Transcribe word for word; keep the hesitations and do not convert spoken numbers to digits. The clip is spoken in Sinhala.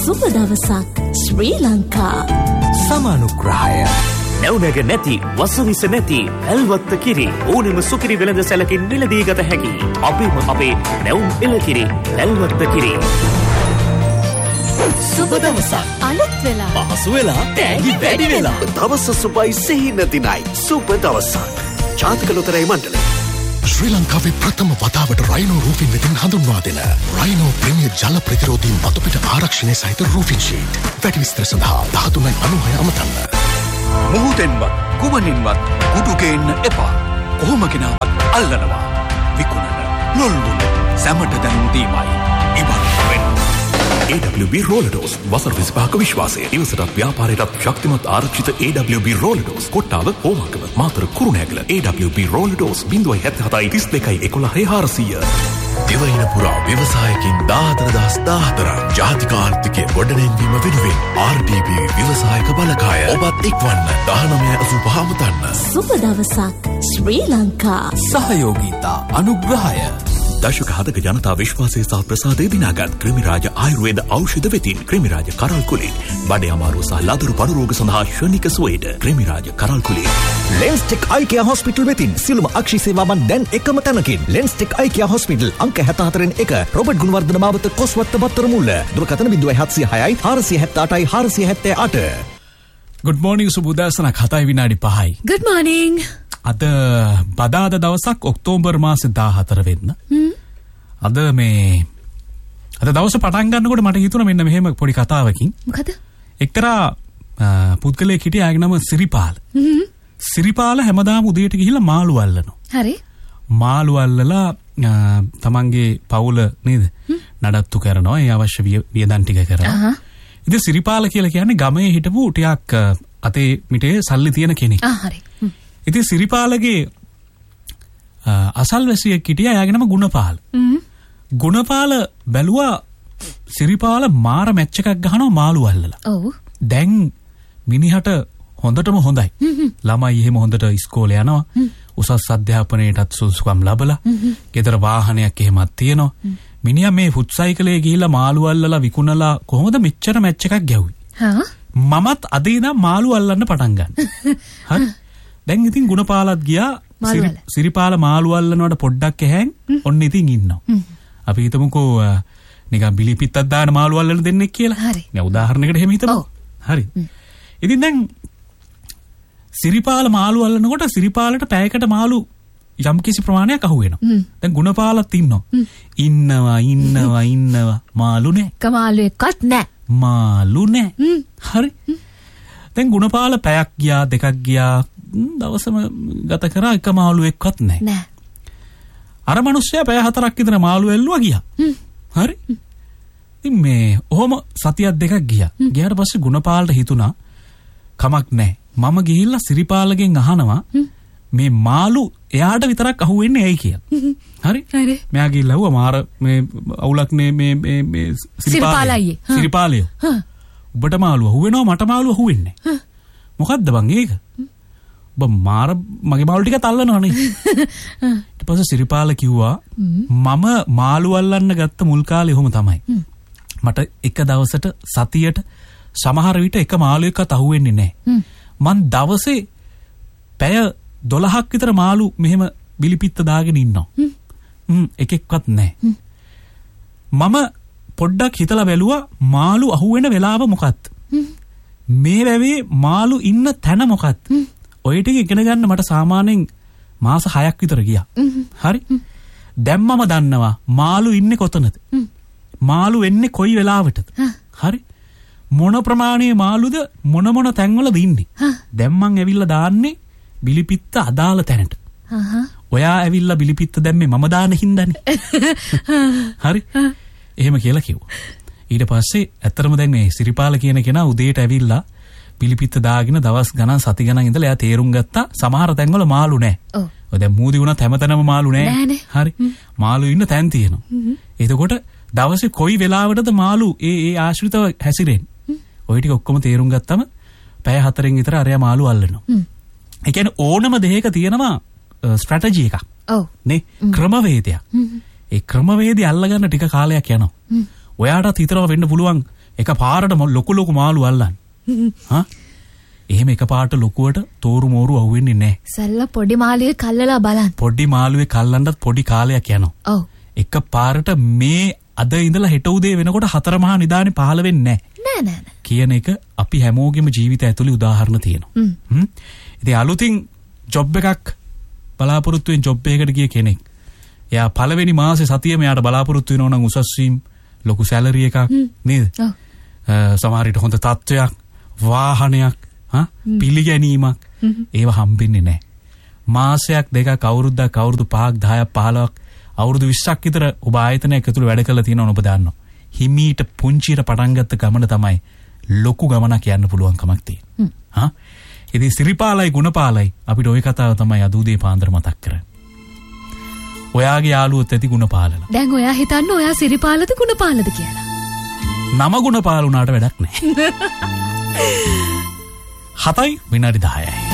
සුබ දවසක් ශ්‍රී ලංකා. සමානුග්‍රහය. නැවුනග නැති වසවිස නැති ඇල්වත්ත කිරි ඕනෙම සුකිරි වෙළඳ සැලකින් මිලදී ගත හැකි අපේම අපේ නැවුම් එළකිරි ඇල්වත්ත කිරි. සුබ දවසක් අලුත් වෙලා පහසු වෙලා තෑගි වැඩි වෙලා දවස සුබයි සිහින දිනයි සුබ දවසක් ජාතික ලොතරැයි මණ්ඩලය. ශ්‍රී ලංකාවේ ප්‍රථම වතාවට රයිනෝ රූෆින් වෙතින් හඳුන්වා දෙන රයිනෝ ප්‍රීමියර් ජල ප්‍රතිරෝධී මතුපිට ආරක්ෂණය සහිත රූෆින් ෂීට්. වැඩි විස්තර සඳහා දහතුනයි අනූහය අමතන්න. මොහොතෙන්වත් කුමනින්වත් කුඩු ගේන්න එපා. කොහොම ගෙනාවත් අල්ලනවා. විකුණන ලොල්ලුන සැමට දැනුම් දීමයි ඉබන් වෙන්න. A W B Rollados වසර විසිපහක විශ්වාසය. ඉවසටත් ව්‍යාපාරයටත් ශක්තිමත් ආරක්ෂිත A W B Rollados Kottawa Homagama Matara Kurunegala A W B Rollados බිංදුවයි හැත්තෑ හතයි තිස් දෙකයි එකොළහයි හාරසිය. දිවයින පුරා ව්‍යවසායකින් දාහතර දහස් දාහතරක් ජාතික ආර්ථිකය ගොඩනැංවීම වෙනුවෙන් R D B ව්‍යවසායක බලකාය ඔබත් එක්වන්න දහනවය අසූපහ අමතන්න. සුබ දවසක් ශ්‍රී ලංකා. සහයෝගීතා අනුග්‍රහය. දශක හතක ජනතා විශ්වාසය සහ ප්‍රසාදය දිනාගත් ක්‍රිමිරාජ ආයුර්වේද ඖෂධ වෙතින් ක්‍රිමිරාජ කරල් කුලේ බඩේ අමාරුව සහ ලදරු පඩු රෝග සඳහා ශනික සුවයට ක්‍රිමිරාජ කරල් කුලේ. ලෙන්ස්ටෙක් අයි කියා හොස්පිටල් වෙතින් සියලුම අක්ෂි සේවාවන් දැන් එකම තැනකින්. ලෙන්ස්ටෙක් අයි කියා හොස්පිටල් අංක හැත්තෑ හතරෙන් එක රොබර්ට් ගුණවර්ධන මාවත කොස්වත්ත බත්තර මුල්ල. දුරකථන බිංදුවයි හත්සිය හයයි හාරසිය හැත්තෑ අටයි හාරසිය හැත්තෑ අට. Good morning සුබ උදෑසනක් හතයි විනාඩි පහයි. Good morning. අද බදාදා දවසක් ඔක්තෝබර් මාසේ දාහතර වෙන්න. අද මේ අද දවස පටන් ගන්නකොට මට හිතුණා මෙන්න මෙහෙම පොඩි කතාවකින්. මොකද? එක්තරා පුද්ගලයෙක් හිටියා ආගේ නම සිරිපාල. හ්ම්. සිරිපාල හැමදාම උදේට ගිහිල්ලා මාළු අල්ලනවා. හරි. මාළු අල්ලලා තමන්ගේ පවුල නේද නඩත්තු කරනවා. ඒ අවශ්‍ය වියදම් ටික කරනවා. ඉතින් සිරිපාල කියලා කියන්නේ ගමේ හිටපු ටිකක් අතේ මිටේ සල්ලි තියෙන කෙනෙක්. ආ හරි. ඉතින් සිරිපාලගේ අසල්වැසියෙක් හිටියා එයාගේ නම ගුණපාල. ගුණපාල බැලුවා සිරිපාල මාර මැච් එකක් ගහනවා මාළු අල්ලලා. ඔව්. දැන් මිනිහට හොඳටම හොඳයි. ළමයි එහෙම හොඳට ඉස්කෝලේ යනවා. උසස් අධ්‍යාපනයටත් සුසුකම් ලැබලා. ගෙදර වාහනයක් එහෙමත් තියෙනවා. මිනිහා මේ ෆුට් සයිකලේ ගිහිල්ලා මාළු අල්ලලා විකුණලා කොහොමද මෙච්චර මැච් එකක් ගැහුවේ? හා? මමත් අද ඉඳන් මාළු අල්ලන්න පටන් ගන්න. හරි. දැන් ඉතින් ගුණපාලත් ගියා සිරිපාල මාළු අල්ලනවට පොඩ්ඩක් ඇහැන් ඔන්න ඉතින් ඉන්නවා. අපි හිතමුකෝ නිකන් බිලි පිත්තක් දාන මාළු අල්ලන දෙන්නෙක් කියලා. හරි. දැන් උදාහරණයකට එහෙම හිතමු. හරි. ඉතින් දැන් සිරිපාල මාළු අල්ලනකොට සිරිපාලට පැයකට මාළු යම් කිසි ප්‍රමාණයක් අහු වෙනවා. දැන් ගුණපාලත් ඉන්නවා. ඉන්නවා ඉන්නවා ඉන්නවා මාළු නෑ. කමාළු එකක් නෑ. මාළු නෑ. හරි. දැන් ගුණපාල පැයක් ගියා දෙකක් ගියා දවසම ගත කරා එක මාළු එක්කවත් නැහැ. නෑ. අර මිනිස්සයා පැය හතරක් විතර මාළු එල්ලුවා ගියා. හරි. ඉතින් මේ ඔහොම සතියක් දෙකක් ගියා. ගියාට පස්සේ ගුණපාලට හිතුණා කමක් නැහැ. මම ගිහිල්ලා සිරිපාලගෙන් අහනවා මේ මාළු එයාට විතරක් අහුවෙන්නේ ඇයි කියලා. හරි? හරි. මෙයා ගිහිල්ලා හුවා මාර මේ අවුලක් නේ මේ මේ මේ සිරිපාලයි. සිරිපාලයෝ. ඔබට මාළු අහුවෙනවා මට මාළු අහුවෙන්නේ නැහැ. මොකද්ද බං ඒක? ඔබ මාර මගේ මාළු ටික තල්ලනවනේ. ඊට පස්සේ සිරිපාල කිව්වා මම මාළු අල්ලන්න ගත්ත මුල් කාලේ ඔහොම තමයි. මට එක දවසට සතියට සමහර විට එක මාළු එකක් අහුවෙන්නේ නැහැ. මං දවසේ පැය දොළහක් විතර මාළු මෙහෙම බිලිපිත්ත දාගෙන ඉන්නවා. හ්ම් එකෙක්වත් නැහැ. මම පොඩ්ඩක් හිතලා බැලුවා මාළු අහුවෙන වෙලාව මොකක්ද? මේ වැවේ මාළු ඉන්න තැන මොකක්ද? ඔය ටික ඉගෙන ගන්න මට සාමාන්‍යයෙන් මාස හයක් විතර ගියා. හරි? දැන් මම දන්නවා මාළු ඉන්නේ කොතනද? මාළු එන්නේ කොයි වෙලාවටද? හරි? මොන ප්‍රමාණයේ මාළුද මොන මොන තැන්වලද ඉන්නේ? දැන් මං ඇවිල්ලා දාන්නේ බිලිපිත්ත අදාළ තැනට. ඔයා ඇවිල්ලා බිලිපිත්ත දැම්මේ මම දාන හින්දානේ. හරි? එහෙම කියලා කිව්වා. ඊට පස්සේ ඇත්තටම දැන් මේ සිරිපාල කියන කෙනා උදේට ඇවිල්ලා පිලිපිත්ත දාගෙන දවස් ගණන් සති ගණන් ඉඳලා එයා තේරුම් ගත්තා සමහර තැන්වල මාළු නැහැ. ඔව්. ඔය දැන් මූදි වුණත් හැමතැනම මාළු නැහැ. හරි. මාළු ඉන්න තැන් තියෙනවා. එතකොට දවසේ කොයි වෙලාවටද මාළු ඒ ඒ ආශ්‍රිතව හැසිරෙන්නේ? ඔය ටික ඔක්කොම තේරුම් ගත්තම පැය හතරෙන් විතර අරයා මාළු අල්ලනවා. ඒ කියන්නේ ඕනම දෙයක තියෙනවා ස්ට්‍රැටජි එකක්. ඔව්. නේ ක්‍රමවේදයක්. ඒ ක්‍රමවේදය අල්ලගන්න ටික කාලයක් යනවා. ඔයාටත් හිතනවා වෙන්න පුළුවන් එක පාරට ලොකු ලොකු මාළු අල්ලන්න. හා? එහෙම එක පාට ලොකුවට තෝරු මෝරු අහුවෙන්නේ නැහැ. සල්ලා පොඩි මාළුවේ කල්ලලා බලන්න. පොඩි මාළුවේ කල්ලන්නත් පොඩි කාලයක් යනවා. ඔව්. එක පාරට මේ අද ඉඳලා හෙට උදේ වෙනකොට හතර මහා නිදානේ පහළ වෙන්නේ නැහැ. නෑ නෑ. කියන එක අපි හැමෝගෙම ජීවිතය ඇතුළේ උදාහරණ තියෙනවා. හ්ම්. ඉතින් අලුතින් ජොබ් එකක් බලාපොරොත්තු වෙන ජොබ් එකකට ගිය කෙනෙක්. එයා පළවෙනි මාසේ සතියෙම එයාට බලාපොරොත්තු වෙනවා නම් උසස් වීම, ලොකු සැලරි එකක් නේද? ඔව්. සමහර විට හොඳ තත්ත්වයක්, වාහනයක්, හා පිළිගැනීමක් ඒව හම්බෙන්නේ නැහැ. මාසයක් දෙකක් අවුරුද්දක් අවුරුදු පහක් දහයක් පහළොවක් අවුරුදු විස්සක් විතර ඔබ ආයතනයක් ඇතුළේ වැඩ කරලා තියෙනවා ඔබ දන්නවා. හිමීට පුංචියට පටන් ගත්ත ගමන තමයි ලොකු ගමනක් යන්න පුළුවන් කමක් තියෙන්නේ. හා ඉතින් සිරිපාලයි ගුණපාලයි අපිට ওই කතාව තමයි අද උදේ පාන්දර මතක් කරන්නේ. ඔයාගේ යාළුවොත් ඇති ගුණපාලලා. දැන් ඔයා හිතන්න ඔයා සිරිපාලද ගුණපාලද කියලා. නම ගුණපාල උනාට වැඩක් නැහැ. හතයි විනාඩි දහයයි.